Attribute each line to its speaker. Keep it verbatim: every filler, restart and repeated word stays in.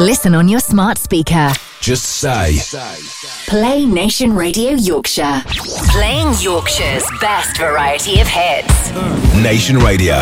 Speaker 1: Listen on your smart speaker.
Speaker 2: Just say,
Speaker 1: Play Nation Radio Yorkshire. Playing Yorkshire's best variety of hits.
Speaker 2: Nation Radio.